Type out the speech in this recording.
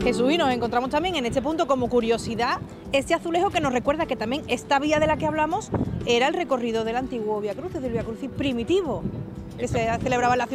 Jesús, y nos encontramos también en este punto como curiosidad este azulejo que nos recuerda que también esta vía de la que hablamos era el recorrido del antiguo Vía Crucis, del Vía Crucis primitivo, que se celebraba en la ciudad.